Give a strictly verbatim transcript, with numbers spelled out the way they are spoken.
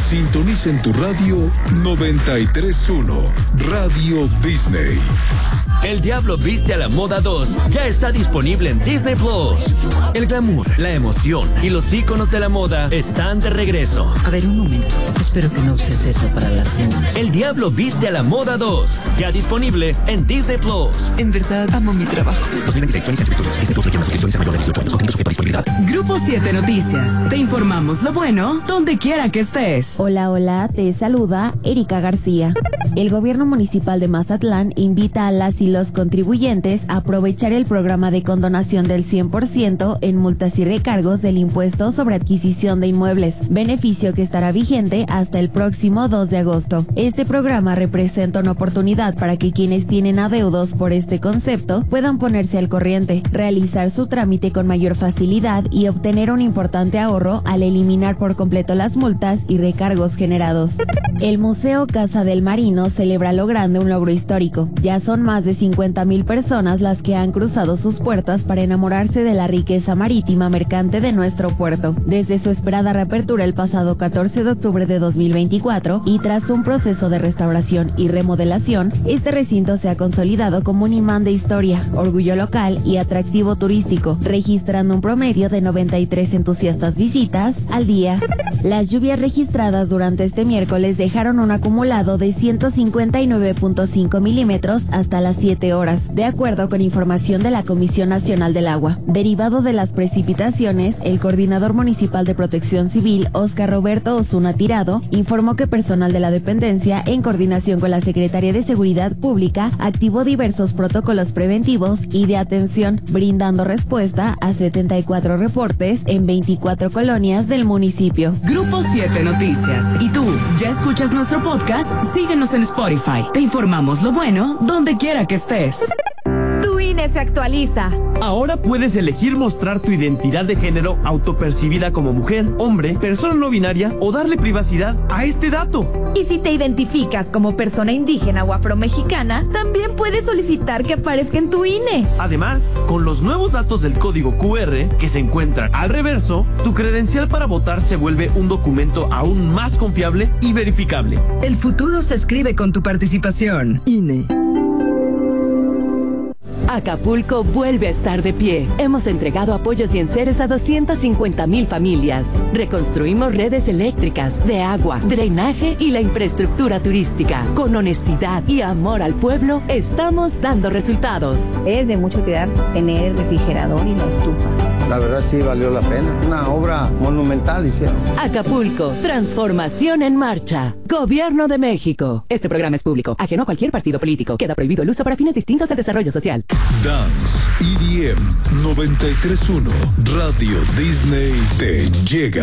Sintoniza en tu radio noventa y tres punto uno, Radio Disney. El Diablo Viste a la Moda dos ya está disponible en Disney Plus. El glamour, la emoción y los íconos de la moda están de regreso. A ver, un momento. Espero que no uses eso para la cena. El Diablo Viste a la Moda dos, ya disponible en Disney Plus. En verdad, amo mi trabajo. dos mil veintiséis, Disney Plus requiere suscripciones a mayor de dieciocho años. Obteniendo sujeto a disponibilidad. Grupo siete Noticias. Te informamos lo bueno donde quiera que estés. Hola, hola. Te saluda Erika García. El gobierno municipal de Mazatlán invita a las y los contribuyentes a aprovechar el programa de condonación del cien por ciento en multas y recargos del impuesto sobre adquisición de inmuebles, beneficio que estará vigente hasta el próximo dos de agosto. Este programa representa una oportunidad para que quienes tienen adeudos por este concepto puedan ponerse al corriente, realizar su trámite con mayor facilidad y obtener un importante ahorro al eliminar por completo las multas y recargos generados. El Museo Casa del Marino celebra a lo grande un logro histórico. Ya son más de cincuenta mil personas las que han cruzado sus puertas para enamorarse de la riqueza marítima mercante de nuestro puerto. Desde su esperada reapertura el pasado catorce de octubre de dos mil veinticuatro y tras un proceso de restauración y remodelación, este recinto se ha consolidado como un imán de historia, orgullo local y atractivo turístico, registrando un promedio de noventa y tres entusiastas visitas al día. Las lluvias registradas durante este miércoles dejaron un acumulado de ciento cincuenta y nueve punto cinco milímetros hasta las siete horas, de acuerdo con información de la Comisión Nacional del Agua. Derivado de las precipitaciones, el coordinador municipal de Protección Civil, Óscar Roberto Osuna Tirado, informó que personal de la dependencia, en coordinación con la Secretaría de Seguridad Pública, activó diversos protocolos preventivos y de atención, brindando respuesta a setenta y cuatro reportes en veinticuatro colonias del municipio. Grupo siete Noticias. ¿Y tú, ya escuchas nuestro podcast? Síguenos en Spotify. Te informamos lo bueno donde quiera que estés. Tu I N E se actualiza. Ahora puedes elegir mostrar tu identidad de género autopercibida como mujer, hombre, persona no binaria o darle privacidad a este dato. Y si te identificas como persona indígena o afromexicana, también puedes solicitar que aparezca en tu I N E. Además, con los nuevos datos del código Q R que se encuentran al reverso, tu credencial para votar se vuelve un documento aún más confiable y verificable. El futuro se escribe con tu participación. I N E. Acapulco vuelve a estar de pie. Hemos entregado apoyos y enseres a doscientas cincuenta mil familias. Reconstruimos redes eléctricas, de agua, drenaje y la infraestructura turística. Con honestidad y amor al pueblo, estamos dando resultados. Es de mucho cuidar tener el refrigerador y la estufa. La verdad sí valió la pena. Una obra monumental hicieron. Acapulco, transformación en marcha. Gobierno de México. Este programa es público, ajeno a cualquier partido político. Queda prohibido el uso para fines distintos al desarrollo social. Dance E D M noventa y tres punto uno, Radio Disney te llega.